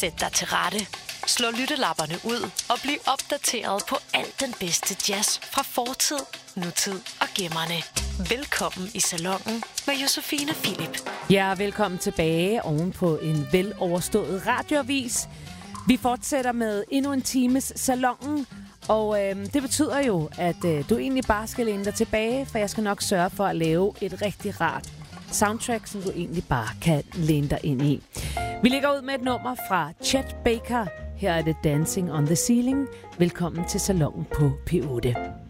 Sæt dig til rette. Slå lyttelapperne ud og bliv opdateret på alt den bedste jazz fra fortid, nutid og gemmerne. Velkommen i salonen med Josefine Philip. Ja, velkommen tilbage oven på en veloverstået radioavis. Vi fortsætter med endnu en times salonen, og det betyder jo, at du egentlig bare skal læne dig tilbage, for jeg skal nok sørge for at lave et rigtig rart soundtrack, som du egentlig bare kan læne dig ind i. Vi lægger ud med et nummer fra Chet Baker. Her er det Dancing on the Ceiling. Velkommen til salonen på P8.